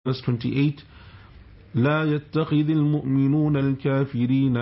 verse 28, لا يتخذ المؤمنون الكافرين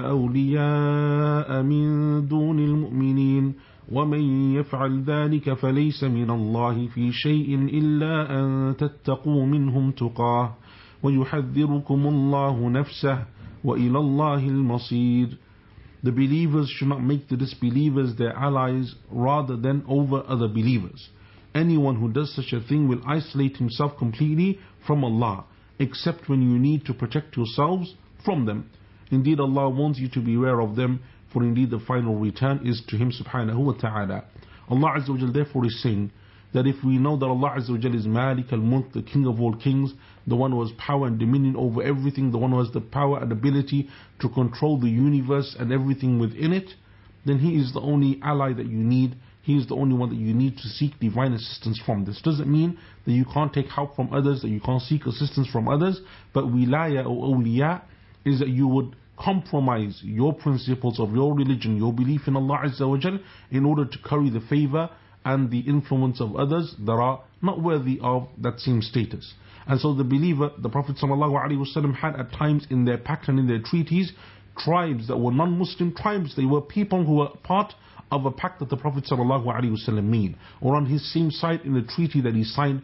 أولياء من دون المؤمنين ومن يفعل ذلك فليس من الله في شيء إلا أن تتقوا منهم تقاه ويحذركم الله نفسه وإلى الله المصير. The believers should not make the disbelievers their allies rather than over other believers. Anyone who does such a thing will isolate himself completely from Allah, except when you need to protect yourselves from them. Indeed, Allah wants you to beware of them, for indeed the final return is to Him subhanahu wa ta'ala. Allah Azza wa Jal therefore is saying that if we know that Allah Azza wa Jal is Malik al-Mulk, the King of all kings, the one who has power and dominion over everything, the one who has the power and ability to control the universe and everything within it, then He is the only ally that you need. He is the only one that you need to seek divine assistance from. This doesn't mean that you can't take help from others, that you can't seek assistance from others, but wilaya or awliya is that you would compromise your principles of your religion, your belief in Allah Azza wa Jal, in order to curry the favor and the influence of others that are not worthy of that same status. And so the believer, the Prophet ﷺ had at times in their pact and in their treaties, tribes that were non-Muslim tribes. They were people who were part of a pact that the Prophet ﷺ made, or on his same side in the treaty that he signed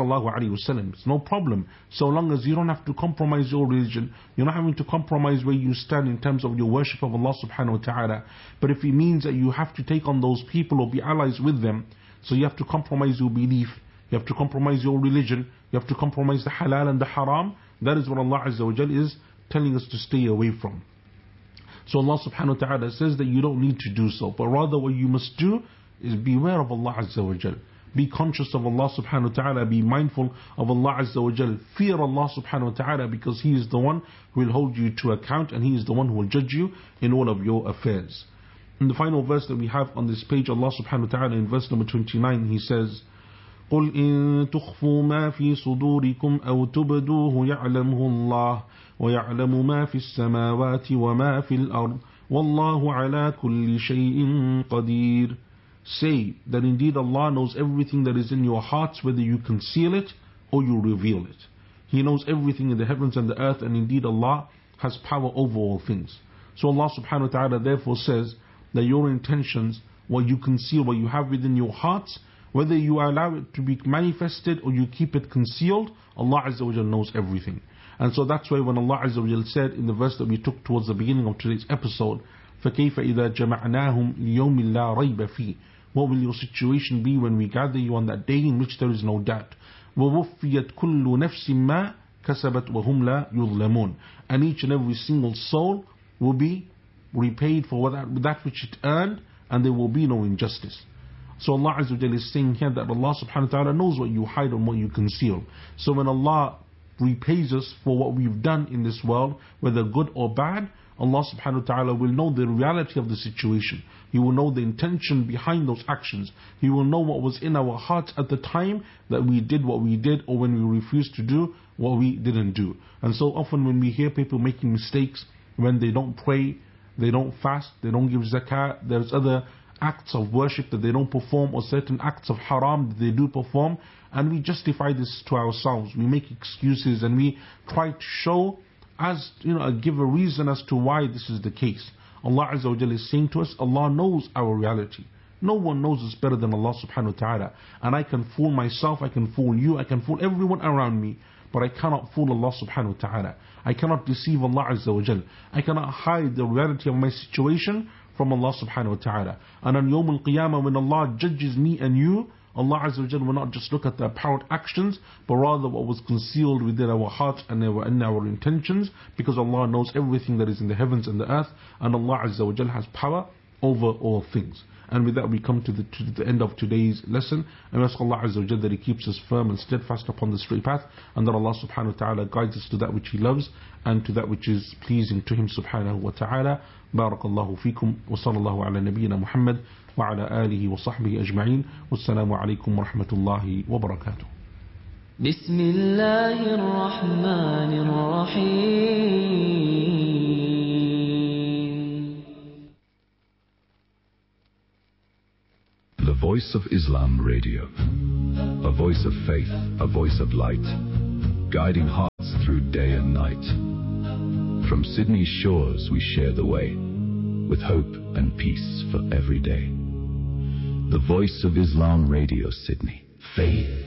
ﷺ. It's no problem, so long as you don't have to compromise your religion, you're not having to compromise where you stand in terms of your worship of Allah subhanahu wa ta'ala. But if it means that you have to take on those people or be allies with them, so you have to compromise your belief, you have to compromise your religion, you have to compromise the halal and the haram, that is what Allah Azza wa Jal is telling us to stay away from. So Allah subhanahu wa ta'ala says that you don't need to do so, but rather what you must do is beware of Allah Azza wa Jal. Be conscious of Allah subhanahu wa ta'ala, be mindful of Allah Azza wa Jal. Fear Allah subhanahu wa ta'ala, because He is the one who will hold you to account, and He is the one who will judge you in all of your affairs. In the final verse that we have on this page, Allah subhanahu wa ta'ala in verse number 29, He says, قل إن تخفوا ما في صدوركم أو تبدوه يعلمه الله ويعلم ما في السماوات وما في الأرض والله على كل شيء قدير. Say that indeed Allah knows everything that is in your hearts, whether you conceal it or you reveal it. He knows everything in the heavens and the earth, and indeed Allah has power over all things. So Allah subhanahu wa ta'ala therefore says that your intentions, what you conceal, what you have within your hearts, whether you allow it to be manifested or you keep it concealed, Allah Azza wa Jal knows everything. And so that's why when Allah Azza wa Jal said in the verse that we took towards the beginning of today's episode, فَكَيْفَ إِذَا جَمَعْنَاهُمْ لِيَوْمٍ لَا رَيْبَ فِيهِ, what will your situation be when we gather you on that day in which there is no doubt? وَوُفِّيَتْ كُلُّ نَفْسٍ مَا كَسَبَتْ وَهُمْ لَا يُظْلَمُونَ, and each and every single soul will be repaid for that which it earned, and there will be no injustice. So Allah Azza wa Jalla is saying here that Allah subhanahu wa ta'ala knows what you hide and what you conceal. So when Allah repays us for what we've done in this world, whether good or bad, Allah subhanahu wa ta'ala will know the reality of the situation. He will know the intention behind those actions. He will know what was in our hearts at the time that we did what we did, or when we refused to do what we didn't do. And so often when we hear people making mistakes, when they don't pray, they don't fast, they don't give zakah, there's other acts of worship that they don't perform, or certain acts of haram that they do perform, and we justify this to ourselves. We make excuses and we try to show, as give a reason as to why this is the case. Allah Azza wa Jalla is saying to us, Allah knows our reality. No one knows us better than Allah subhanahu wa ta'ala. And I can fool myself, I can fool you, I can fool everyone around me, but I cannot fool Allah subhanahu wa ta'ala. I cannot deceive Allah Azza wa Jalla. I cannot hide the reality of my situation from Allah subhanahu wa ta'ala. And on Yawm al-Qiyamah, when Allah judges me and you, Allah Azza wa Jalla will not just look at the apparent actions, but rather what was concealed within our hearts and in our intentions, because Allah knows everything that is in the heavens and the earth, and Allah Azza wa Jalla has power over all things. And with that we come to the end of today's lesson, and we ask Allah Azza wa Jalla that He keeps us firm and steadfast upon the straight path, and that Allah subhanahu wa ta'ala guides us to that which He loves and to that which is pleasing to Him subhanahu wa ta'ala. Barakallahu fikum, wa sallallahu ala nabiyyina Muhammad wa ala alihi wa sahbihi ajma'in. Wassalamu alaikum wa rahmatullahi wa barakatuh. Bismillahir Rahmanir Rahim. The Voice of Islam Radio, a voice of faith, a voice of light. guiding hearts through day and night. From Sydney's shores we share the way, with hope and peace for every day. The Voice of Islam Radio, Sydney. Faith.